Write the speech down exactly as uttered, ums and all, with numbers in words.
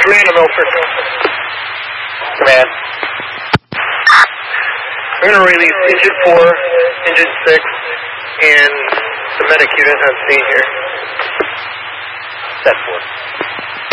Command, Milford. Command. I'm going to release engine four, engine six, and the medic unit I'm seeing here. Set four.